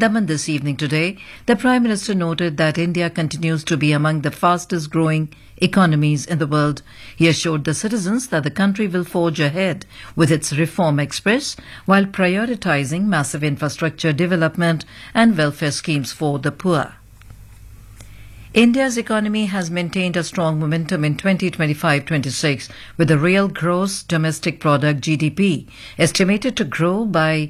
Daman this evening today, the Prime Minister noted that India continues to be among the fastest growing economies in the world. He assured the citizens that the country will forge ahead with its reform express while prioritizing massive infrastructure development and welfare schemes for the poor. India's economy has maintained a strong momentum in 2025-26, with the real gross domestic product (GDP) estimated to grow by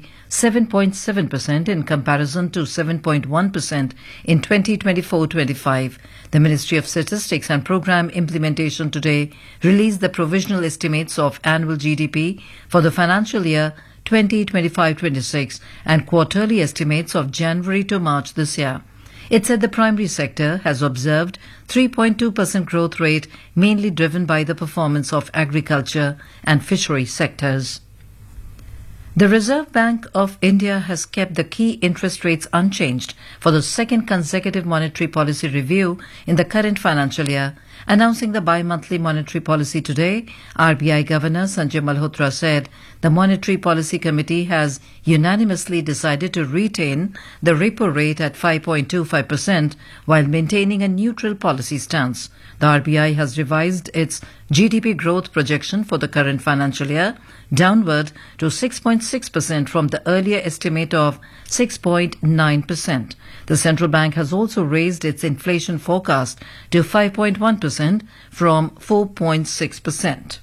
7.7% in comparison to 7.1% in 2024-25. The Ministry of Statistics and Programme Implementation today released the provisional estimates of annual GDP for the financial year 2025-26 and quarterly estimates of January to March this year. It said the primary sector has observed 3.2% growth rate, mainly driven by the performance of agriculture and fishery sectors. The Reserve Bank of India has kept the key interest rates unchanged for the second consecutive monetary policy review in the current financial year. Announcing the bi-monthly monetary policy today, RBI Governor Sanjay Malhotra said the Monetary Policy Committee has unanimously decided to retain the repo rate at 5.25% while maintaining a neutral policy stance. The RBI has revised its GDP growth projection for the current financial year downward to 6.6% from the earlier estimate of 6.9%. The central bank has also raised its inflation forecast to 5.1% from 4.6%.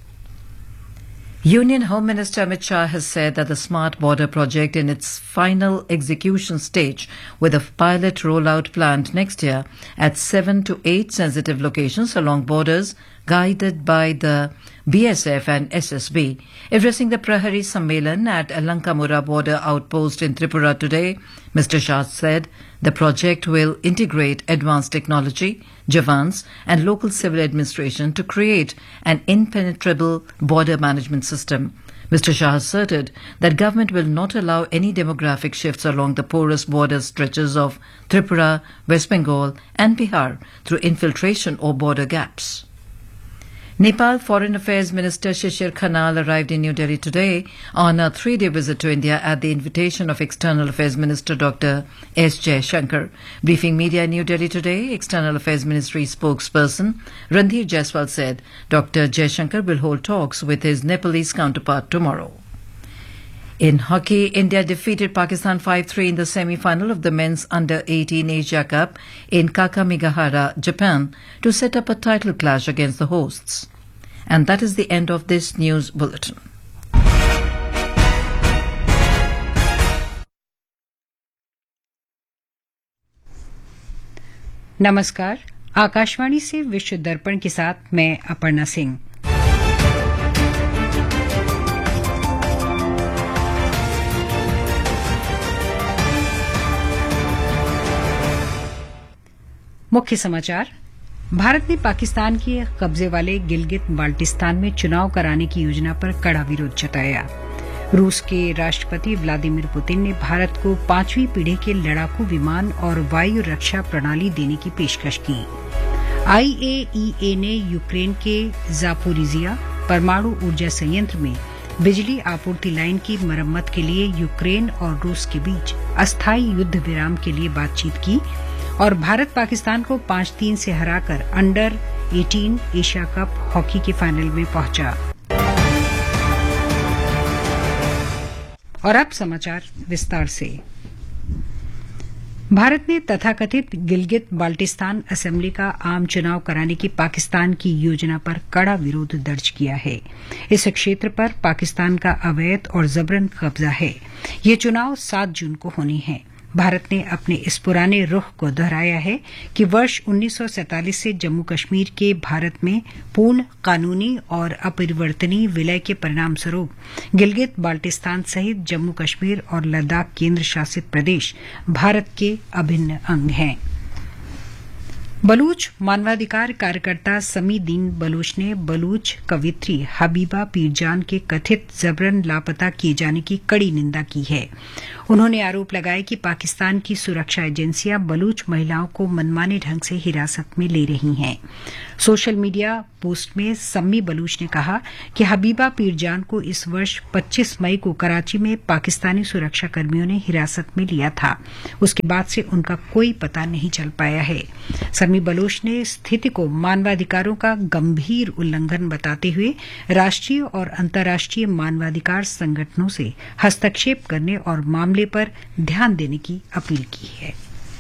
Union Home Minister Amit Shah has said that the Smart Border project in its final execution stage, with a pilot rollout planned next year at 7 to 8 sensitive locations along borders, guided by the BSF and SSB. Addressing the Prahari Sammelan at Lankamura border outpost in Tripura today, Mr. Shah said the project will integrate advanced technology, Jawans and local civil administration to create an impenetrable border management system. Mr. Shah asserted that government will not allow any demographic shifts along the porous border stretches of Tripura, West Bengal and Bihar through infiltration or border gaps. Nepal Foreign Affairs Minister Shishir Khanal arrived in New Delhi today on a 3-day visit to India at the invitation of External Affairs Minister Dr. S. Jaishankar. Briefing media in New Delhi today, External Affairs Ministry spokesperson Randhir Jaiswal said Dr. Jaishankar will hold talks with his Nepalese counterpart tomorrow. In hockey, India defeated Pakistan 5-3 in the semi-final of the men's Under-18 Asia Cup in Kakamigahara, Japan, to set up a title clash against the hosts. And that is the end of this news bulletin. नमस्कार, आकाशवाणी से विश्व दर्पण के साथ मैं अपर्णा सिंह। मुख्य समाचार। भारत ने पाकिस्तान के कब्जे वाले गिलगित बाल्टिस्तान में चुनाव कराने की योजना पर कड़ा विरोध जताया। रूस के राष्ट्रपति व्लादिमीर पुतिन ने भारत को 5वीं पीढ़ी के लड़ाकू विमान और वायु रक्षा प्रणाली देने की पेशकश की। IAEA ने यूक्रेन के जापोरिजिया परमाणु ऊर्जा संयंत्र में बिजली आपूर्ति लाइन की मरम्मत के लिए यूक्रेन और रूस के बीच अस्थायी युद्ध विराम के लिए बातचीत की और भारत पाकिस्तान को 5-3 से हराकर Under-18 एशिया कप हॉकी के फाइनल में पहुंचा। और अब समाचार विस्तार से। भारत ने तथाकथित गिलगित बाल्टिस्तान असेंबली का आम चुनाव कराने की पाकिस्तान की योजना पर कड़ा विरोध दर्ज किया है। इस क्षेत्र पर पाकिस्तान का अवैध और जबरन कब्जा है। ये चुनाव 7 जून को होने हैं। भारत ने अपने इस पुराने रुख को दोहराया है कि वर्ष 1947 से जम्मू कश्मीर के भारत में पूर्ण कानूनी और अपरिवर्तनीय विलय के परिणाम स्वरूप गिलगित बाल्टिस्तान सहित जम्मू कश्मीर और लद्दाख केंद्र शासित प्रदेश भारत के अभिन्न अंग हैं। बलूच मानवाधिकार कार्यकर्ता समी दीन बलूच ने बलूच कवित्री हबीबा पीरजान के कथित जबरन लापता किए जाने की कड़ी निंदा की है। उन्होंने आरोप लगाया कि पाकिस्तान की सुरक्षा एजेंसियां बलूच महिलाओं को मनमाने ढंग से हिरासत में ले रही हैं। सोशल मीडिया पोस्ट में सम्मी बलूच ने कहा कि हबीबा पीरजान को इस वर्ष 25 मई को कराची में पाकिस्तानी सुरक्षा कर्मियों ने हिरासत में लिया था। उसके बाद से उनका कोई पता नहीं चल पाया है। सम्मी बलूच ने स्थिति को मानवाधिकारों का गंभीर उल्लंघन बताते हुए राष्ट्रीय और अंतर्राष्ट्रीय मानवाधिकार संगठनों से हस्तक्षेप करने और मामले पर ध्यान देने की अपील की है।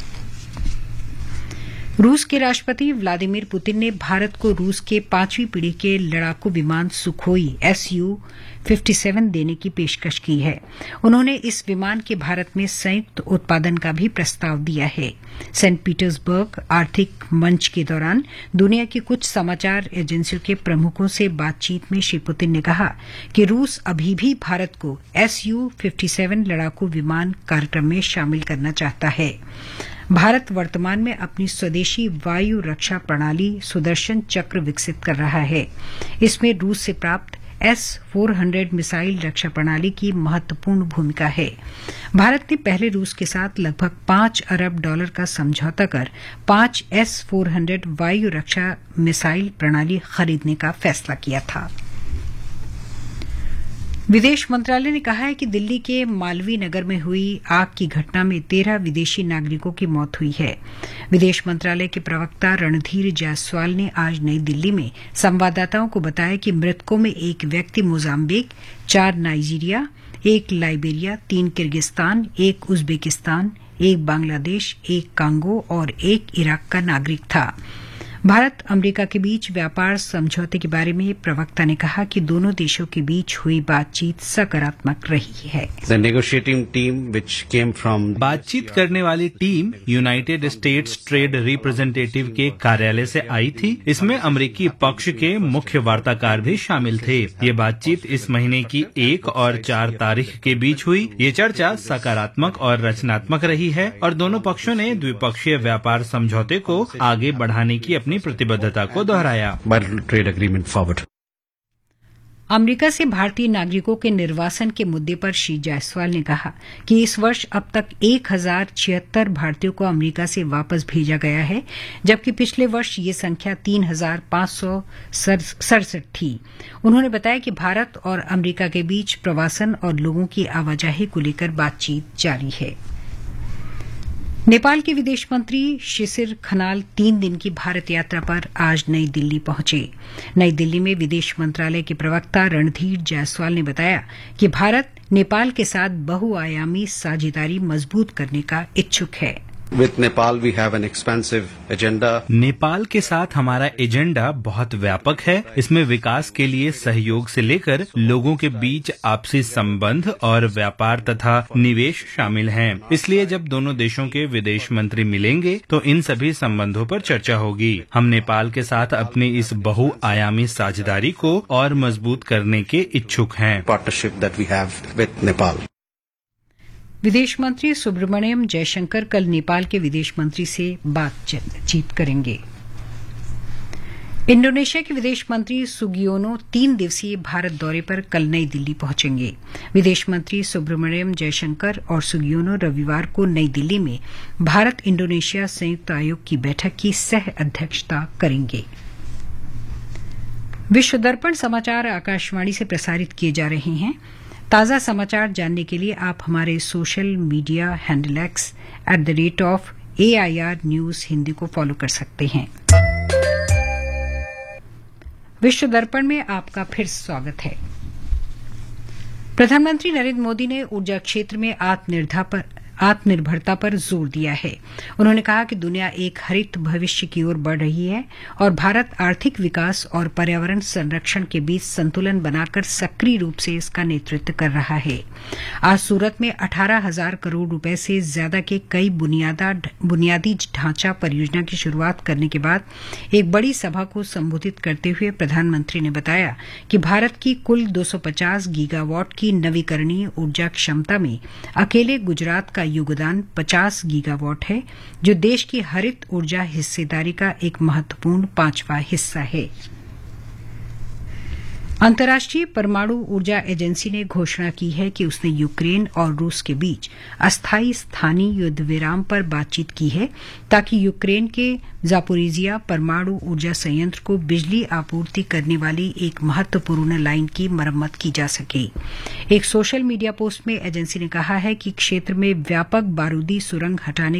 रूस के राष्ट्रपति व्लादिमीर पुतिन ने भारत को रूस के 5वीं पीढ़ी के लड़ाकू विमान सुखोई Su-57 देने की पेशकश की है। उन्होंने इस विमान के भारत में संयुक्त उत्पादन का भी प्रस्ताव दिया है। सेंट पीटर्सबर्ग आर्थिक मंच के दौरान दुनिया की कुछ समाचार एजेंसियों के प्रमुखों से बातचीत में श्री पुतिन ने कहा कि रूस अभी भी भारत को Su-57 लड़ाकू विमान कार्यक्रम में शामिल करना चाहता है। भारत वर्तमान में अपनी स्वदेशी वायु रक्षा प्रणाली सुदर्शन चक्र विकसित कर रहा है। इसमें रूस से प्राप्त S-400 मिसाइल रक्षा प्रणाली की महत्वपूर्ण भूमिका है। भारत ने पहले रूस के साथ लगभग $5 अरब का समझौता कर 5 S-400 वायु रक्षा मिसाइल प्रणाली खरीदने का फैसला किया था। विदेश मंत्रालय ने कहा है कि दिल्ली के मालवीय नगर में हुई आग की घटना में 13 विदेशी नागरिकों की मौत हुई है। विदेश मंत्रालय के प्रवक्ता रणधीर जायसवाल ने आज नई दिल्ली में संवाददाताओं को बताया कि मृतकों में एक व्यक्ति Mozambique, 4 Nigeria, 1 Liberia, 3 Kyrgyzstan, 1 Uzbekistan, 1 Bangladesh, 1 Congo और 1 इराक का नागरिक था। भारत अमेरिका के बीच व्यापार समझौते के बारे में प्रवक्ता ने कहा कि दोनों देशों के बीच हुई बातचीत सकारात्मक रही है। बातचीत करने वाली team United states trade representative के कार्यालय से आई थी। इसमें अमेरिकी पक्ष के मुख्य वार्ताकार भी शामिल थे। ये बातचीत इस महीने की 1 और 4 तारीख के बीच हुई। ये चर्चा सकारात्मक और रचनात्मक रही है और दोनों पक्षों ने द्विपक्षीय व्यापार समझौते को आगे बढ़ाने की अपनी प्रतिबद्धता को दोहराया। अमेरिका से भारतीय नागरिकों के निर्वासन के मुद्दे पर श्री जायसवाल ने कहा कि इस वर्ष अब तक 1076 भारतीयों को अमेरिका से वापस भेजा गया है, जबकि पिछले वर्ष ये संख्या 3567 थी। उन्होंने बताया कि भारत और अमेरिका के बीच प्रवासन और लोगों की आवाजाही को लेकर बातचीत जारी है। नेपाल के विदेश मंत्री शिशिर खनाल 3 दिन की भारत यात्रा पर आज नई दिल्ली पहुंचे। नई दिल्ली में विदेश मंत्रालय के प्रवक्ता रणधीर जायसवाल ने बताया कि भारत नेपाल के साथ बहुआयामी साझेदारी मजबूत करने का इच्छुक है। With Nepal, we have an expansive agenda. Nepal के साथ हमारा एजेंडा बहुत व्यापक है। इसमें विकास के लिए सहयोग से लेकर लोगों के बीच आपसी संबंध और व्यापार तथा निवेश शामिल हैं। इसलिए जब दोनों देशों के विदेश मंत्री मिलेंगे तो इन सभी संबंधों पर चर्चा होगी। हम नेपाल के साथ अपनी इस बहुआयामी साझेदारी को और मजबूत करने के इच्छुक हैं। Partnership that we have with Nepal. विदेश मंत्री सुब्रमण्यम जयशंकर कल नेपाल के विदेश मंत्री से बातचीत करेंगे। इंडोनेशिया के विदेश मंत्री सुगियोनो 3 दिवसीय भारत दौरे पर कल नई दिल्ली पहुंचेंगे। विदेश मंत्री सुब्रमण्यम जयशंकर और सुगियोनो रविवार को नई दिल्ली में भारत इंडोनेशिया संयुक्त आयोग की बैठक की सह अध्यक्षता करेंगे। विश्व दर्पण समाचार आकाशवाणी से प्रसारित किए जा रहे हैं। ताज़ा समाचार जानने के लिए आप हमारे social media handle x @AIR news Hindi को फॉलो कर सकते हैं। विश्व दर्पण में आपका फिर स्वागत है। प्रधानमंत्री नरेंद्र मोदी ने ऊर्जा क्षेत्र में आत्मनिर्भरता पर जोर दिया है। उन्होंने कहा कि दुनिया एक हरित भविष्य की ओर बढ़ रही है और भारत आर्थिक विकास और पर्यावरण संरक्षण के बीच संतुलन बनाकर सक्रिय रूप से इसका नेतृत्व कर रहा है। आज सूरत में 18,000 करोड़ रुपए से ज्यादा के कई बुनियादी ढांचा परियोजना की शुरुआत करने के बाद एक बड़ी सभा को संबोधित करते हुए प्रधानमंत्री ने बताया कि भारत की कुल 250 गीगावाट की नवीकरणीय ऊर्जा क्षमता में अकेले गुजरात का योगदान 50 गीगावाट है, जो देश की हरित ऊर्जा हिस्सेदारी का एक महत्वपूर्ण 5वां हिस्सा है। अंतर्राष्ट्रीय परमाणु ऊर्जा एजेंसी ने घोषणा की है कि उसने यूक्रेन और रूस के बीच अस्थायी स्थानीय युद्ध विराम पर बातचीत की है, ताकि यूक्रेन के जापोरिजिया परमाणु ऊर्जा संयंत्र को बिजली आपूर्ति करने वाली एक महत्वपूर्ण लाइन की मरम्मत की जा सके। एक सोशल मीडिया पोस्ट में एजेंसी ने कहा है कि क्षेत्र में व्यापक बारूदी सुरंग हटाने